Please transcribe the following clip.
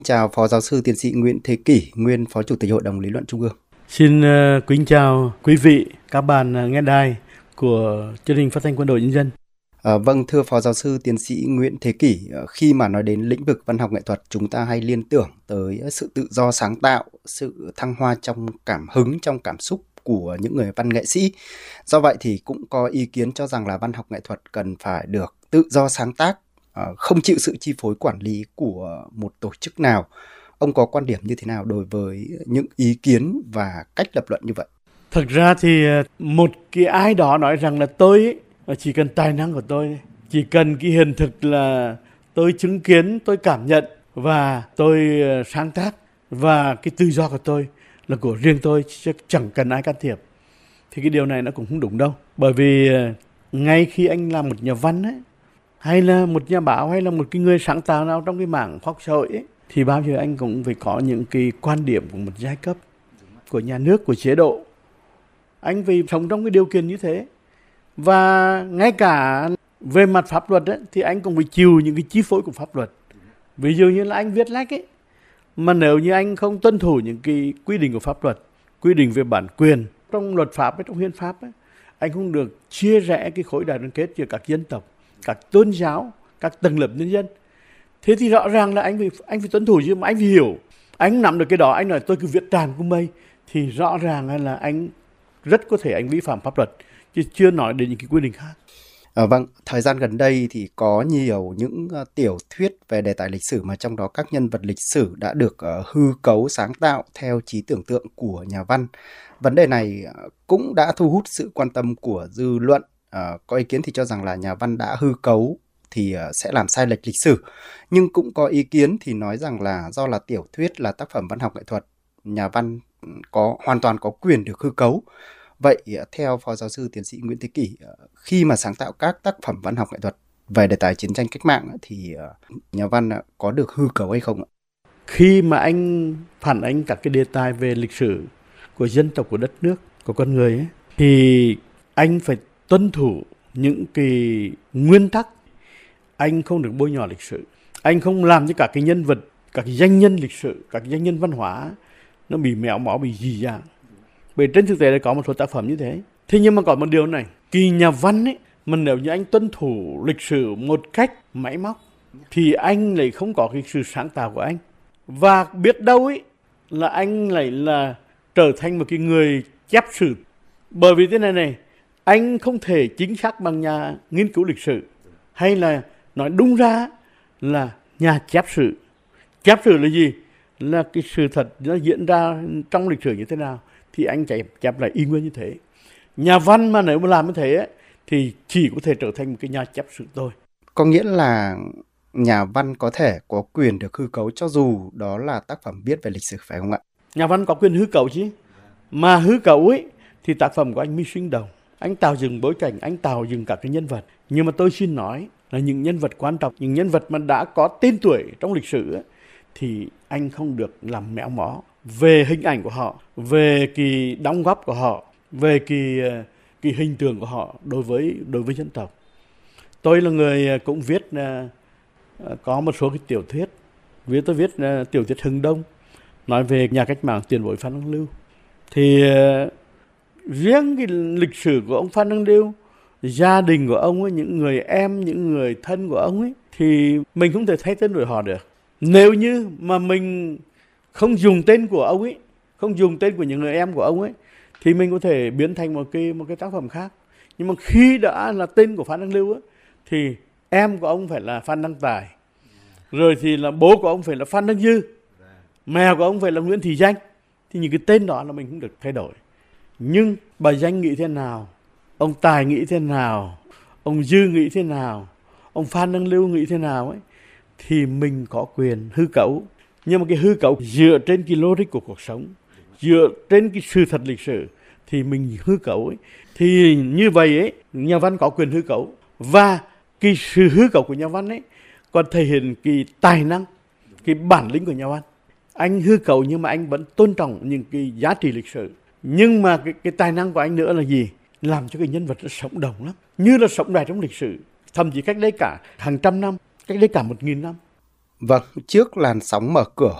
Chào Phó Giáo sư Tiến sĩ Nguyễn Thế Kỷ, nguyên Phó Chủ tịch Hội đồng Lý luận Trung ương. Xin kính chào quý vị, các bạn nghe đài của chương trình phát thanh Quân đội Nhân dân. Vâng, thưa Phó Giáo sư Tiến sĩ Nguyễn Thế Kỷ, khi mà nói đến lĩnh vực văn học nghệ thuật, chúng ta hay liên tưởng tới sự tự do sáng tạo, sự thăng hoa trong cảm hứng, trong cảm xúc của những người văn nghệ sĩ. Do vậy thì cũng có ý kiến cho rằng là văn học nghệ thuật cần phải được tự do sáng tác, không chịu sự chi phối quản lý của một tổ chức nào. Ông có quan điểm như thế nào đối với những ý kiến và cách lập luận như vậy? Thật ra thì một cái ai đó nói rằng là tôi chỉ cần tài năng của tôi, chỉ cần cái hiện thực là tôi chứng kiến, tôi cảm nhận và tôi sáng tác, và cái tự do của tôi là của riêng tôi, chứ chẳng cần ai can thiệp. Thì cái điều này nó cũng không đúng đâu. Bởi vì ngay khi anh là một nhà văn ấy, hay là một nhà báo, hay là một cái người sáng tạo nào trong cái mảng khoa học xã hội ấy, thì bao giờ anh cũng phải có những cái quan điểm của một giai cấp, của nhà nước, của chế độ. Anh phải sống trong cái điều kiện như thế. Và ngay cả về mặt pháp luật ấy, thì anh cũng phải chịu những cái chi phối của pháp luật. Ví dụ như là anh viết lách ấy, mà nếu như anh không tuân thủ những cái quy định của pháp luật, quy định về bản quyền trong luật pháp ấy, trong hiến pháp ấy, anh không được chia rẽ cái khối đại đoàn kết giữa các dân tộc, các tôn giáo, các tầng lớp nhân dân. Thế thì rõ ràng là anh phải tuân thủ, chứ mà anh phải hiểu. Anh nắm được cái đó, anh nói tôi cứ viết tràn cung mây, thì rõ ràng là anh rất có thể anh vi phạm pháp luật, chứ chưa nói đến những cái quy định khác. Vâng, thời gian gần đây thì có nhiều những tiểu thuyết về đề tài lịch sử mà trong đó các nhân vật lịch sử đã được hư cấu sáng tạo theo trí tưởng tượng của nhà văn. Vấn đề này cũng đã thu hút sự quan tâm của dư luận. Có ý kiến thì cho rằng là nhà văn đã hư cấu thì sẽ làm sai lệch lịch sử. Nhưng cũng có ý kiến thì nói rằng là do là tiểu thuyết là tác phẩm văn học nghệ thuật, nhà văn hoàn toàn có quyền được hư cấu. Vậy theo Phó Giáo sư Tiến sĩ Nguyễn Thế Kỷ, khi mà sáng tạo các tác phẩm văn học nghệ thuật về đề tài chiến tranh cách mạng thì nhà văn có được hư cấu hay không ạ? Khi mà anh phản ánh các cái đề tài về lịch sử của dân tộc, của đất nước, của con người ấy, thì anh phải tuân thủ những cái nguyên tắc. Anh không được bôi nhọ lịch sử. Anh không làm cho các cái nhân vật, các cái danh nhân lịch sử, các cái danh nhân văn hóa nó bị méo mó, bị dị dạng. Bởi trên thực tế là có một số tác phẩm như thế. Thế nhưng mà có một điều này, kỳ nhà văn ấy, mà nếu như anh tuân thủ lịch sử một cách máy móc thì anh lại không có cái sự sáng tạo của anh. Và biết đâu ấy là anh lại là trở thành một cái người chép sử. Bởi vì thế này, anh không thể chính xác bằng nhà nghiên cứu lịch sử, hay là nói đúng ra là nhà chép sử. Chép sử là gì? Là cái sự thật nó diễn ra trong lịch sử như thế nào thì anh chép lại y nguyên như thế. Nhà văn mà nếu mà làm như thế ấy, thì chỉ có thể trở thành một cái nhà chép sử thôi. Có nghĩa là nhà văn có thể có quyền được hư cấu cho dù đó là tác phẩm viết về lịch sử, phải không ạ? Nhà văn có quyền hư cấu chứ. Mà hư cấu ấy thì tác phẩm của anh mới sinh động. Anh tạo dựng bối cảnh, anh tạo dựng các cái nhân vật. Nhưng mà tôi xin nói là những nhân vật quan trọng, những nhân vật mà đã có tên tuổi trong lịch sử ấy, thì anh không được làm méo mó về hình ảnh của họ, về cái đóng góp của họ, về cái hình tượng của họ đối với dân tộc. Tôi là người cũng viết có một số cái tiểu thuyết. Tôi viết tiểu thuyết Hừng Đông nói về nhà cách mạng tiền bối Phan Đăng Lưu. Thì riêng cái lịch sử của ông Phan Đăng Lưu, gia đình của ông ấy, những người em, những người thân của ông ấy, thì mình không thể thay tên đổi họ được. Nếu như mà mình không dùng tên của ông ấy, không dùng tên của những người em của ông ấy, thì mình có thể biến thành một cái tác phẩm khác. Nhưng mà khi đã là tên của Phan Đăng Lưu ấy, thì em của ông phải là Phan Đăng Tài, rồi thì là bố của ông phải là Phan Đăng Dư, mẹ của ông phải là Nguyễn Thị Danh. Thì những cái tên đó là mình không được thay đổi. Nhưng bà Danh nghĩ thế nào, ông Tài nghĩ thế nào, ông Dư nghĩ thế nào, ông Phan Đăng Lưu nghĩ thế nào ấy, thì mình có quyền hư cấu. Nhưng mà cái hư cấu dựa trên cái logic của cuộc sống, dựa trên cái sự thật lịch sử thì mình hư cấu ấy. Thì như vậy ấy, nhà văn có quyền hư cấu. Và cái sự hư cấu của nhà văn ấy còn thể hiện cái tài năng, cái bản lĩnh của nhà văn. Anh hư cấu nhưng mà anh vẫn tôn trọng những cái giá trị lịch sử. Nhưng mà cái tài năng của anh nữa là gì? Làm cho cái nhân vật nó sống động lắm, như là sống lại trong lịch sử, thậm chí cách đây cả hàng trăm năm, cách đây cả 1000 năm. Vâng, trước làn sóng mở cửa